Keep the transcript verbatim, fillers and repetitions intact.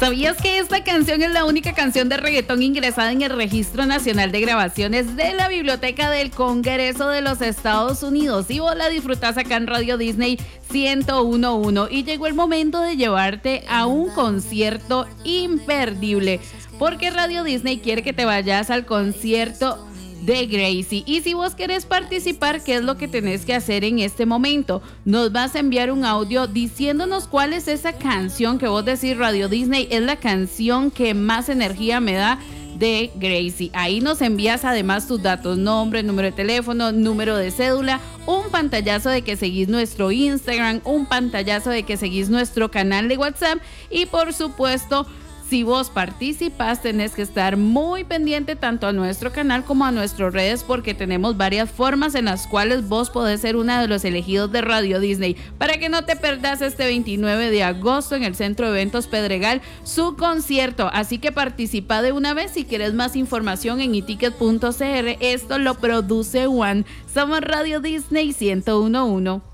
¿Sabías que esta canción es la única canción de reggaetón ingresada en el Registro Nacional de Grabaciones de la Biblioteca del Congreso de los Estados Unidos? Y vos la disfrutás acá en Radio Disney ciento uno punto uno. Y llegó el momento de llevarte a un concierto imperdible, porque Radio Disney quiere que te vayas al concierto de Gracie. Y si vos querés participar, ¿qué es lo que tenés que hacer en este momento? Nos vas a enviar un audio diciéndonos cuál es esa canción que vos decís: Radio Disney es la canción que más energía me da de Gracie. Ahí nos envías además tus datos: nombre, número de teléfono, número de cédula, un pantallazo de que seguís nuestro Instagram, un pantallazo de que seguís nuestro canal de WhatsApp. Y por supuesto, si vos participas, tenés que estar muy pendiente tanto a nuestro canal como a nuestras redes, porque tenemos varias formas en las cuales vos podés ser uno de los elegidos de Radio Disney, para que no te perdas este veintinueve de agosto en el Centro de Eventos Pedregal su concierto. Así que participa de una vez. Si quieres más información en iticket punto c r. Esto lo produce One. Somos Radio Disney ciento uno punto uno.